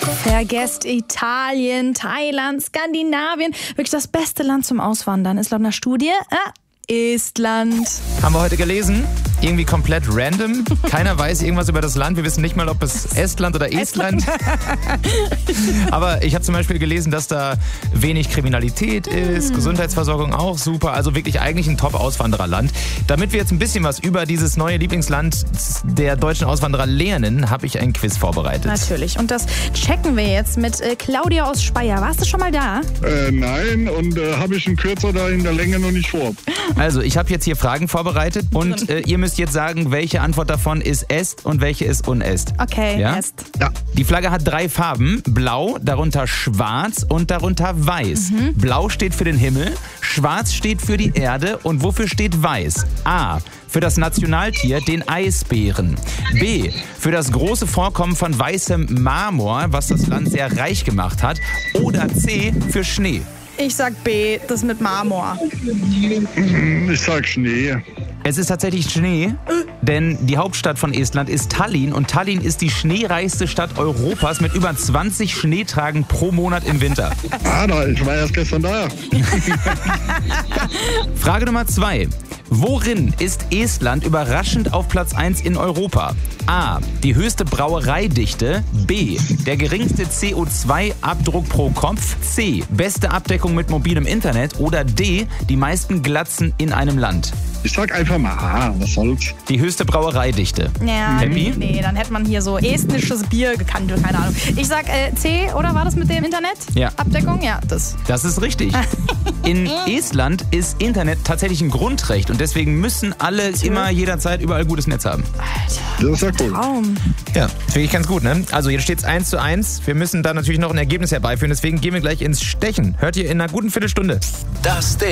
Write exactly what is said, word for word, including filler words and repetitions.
Vergesst Italien, Thailand, Skandinavien. Wirklich das beste Land zum Auswandern ist laut einer Studie äh, Estland. Haben wir heute gelesen. Irgendwie komplett random. Keiner weiß irgendwas über das Land. Wir wissen nicht mal, ob es Estland oder Estland. Aber ich habe zum Beispiel gelesen, dass da wenig Kriminalität ist, Gesundheitsversorgung auch super. Also wirklich eigentlich ein Top-Auswandererland. Damit wir jetzt ein bisschen was über dieses neue Lieblingsland der deutschen Auswanderer lernen, habe ich ein Quiz vorbereitet. Natürlich. Und das checken wir jetzt mit äh, Claudia aus Speyer. Warst du schon mal da? Äh, nein, und äh, habe ich in Kürzer da in der Länge noch nicht vor. Also, ich habe jetzt hier Fragen vorbereitet und äh, ihr müsst jetzt sagen, welche Antwort davon ist Est und welche ist Unest. Okay, ja? Est. Ja. Die Flagge hat drei Farben. Blau, darunter schwarz und darunter weiß. Mhm. Blau steht für den Himmel, schwarz steht für die Erde und wofür steht weiß? A. Für das Nationaltier, den Eisbären. B. Für das große Vorkommen von weißem Marmor, was das Land sehr reich gemacht hat. Oder C. Für Schnee. Ich sag B, das mit Marmor. Ich sag Schnee. Es ist tatsächlich Schnee, denn die Hauptstadt von Estland ist Tallinn und Tallinn ist die schneereichste Stadt Europas mit über zwanzig Schneetagen pro Monat im Winter. Ah, da, ich war erst gestern da. Frage Nummer zwei. Worin ist Estland überraschend auf Platz eins in Europa? A. Die höchste Brauereidichte. B. Der geringste C O zwei Abdruck pro Kopf. C. Beste Abdeckung mit mobilem Internet. Oder D. Die meisten Glatzen in einem Land. Ich sag einfach mal A, was soll's. Die höchste Brauereidichte. Ja, Happy? nee, dann hätte man hier so estnisches Bier gekannt, keine Ahnung. Ich sag äh, C, oder war das mit dem Internet? Ja. Abdeckung? Ja, das. Das ist richtig. In Estland ist Internet tatsächlich ein Grundrecht und deswegen müssen alle immer jederzeit überall gutes Netz haben. Das ist ja cool. Traum. Ja, finde ich ganz gut, ne? Also jetzt steht es eins zu eins. Wir müssen da natürlich noch ein Ergebnis herbeiführen, deswegen gehen wir gleich ins Stechen. Hört ihr in einer guten Viertelstunde. Das